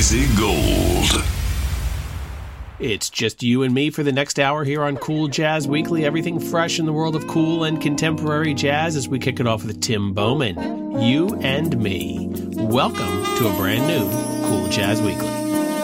Mixie Gold. It's just you and me for the next hour here on Cool Jazz Weekly. Everything fresh in the world of cool and contemporary jazz as we kick it off with Tim Bowman. You and me. Welcome to a brand new Cool Jazz Weekly.